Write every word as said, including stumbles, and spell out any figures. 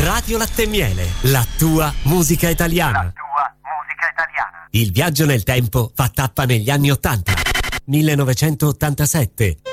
Radio Latte e Miele, la tua musica italiana. La tua musica italiana. Il viaggio nel tempo fa tappa negli anni ottanta. millenovecentottantasette.